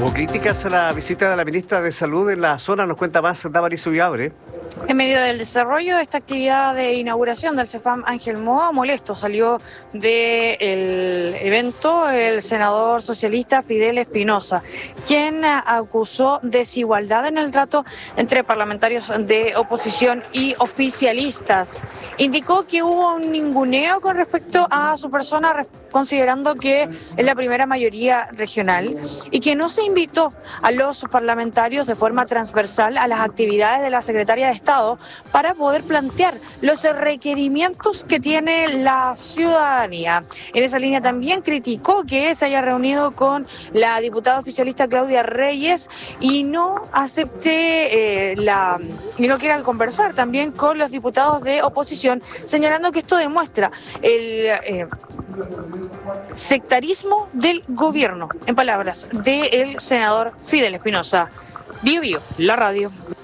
Hubo críticas a la visita de la ministra de Salud en la zona, nos cuenta más Damaris Ullabre. En medio del desarrollo de esta actividad de inauguración del CEFAM Ángel Moa, molesto salió del evento el senador socialista Fidel Espinosa, quien acusó desigualdad en el trato entre parlamentarios de oposición y oficialistas. Indicó que hubo un ninguneo con respecto a su persona, considerando que es la primera mayoría regional y que no se invitó a los parlamentarios de forma transversal a las actividades de la Secretaría de Estado para poder plantear los requerimientos que tiene la ciudadanía. En esa línea también criticó que se haya reunido con la diputada oficialista Claudia Reyes y no acepte y no quiera conversar también con los diputados de oposición, señalando que esto demuestra el sectarismo del gobierno, en palabras del senador Fidel Espinosa. Bio Bio, la radio.